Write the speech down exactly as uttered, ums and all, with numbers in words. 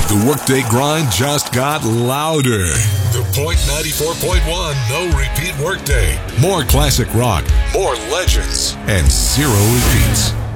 The workday grind just got louder. The Point ninety-four point one No Repeat Workday. More classic rock, more legends, and zero repeats.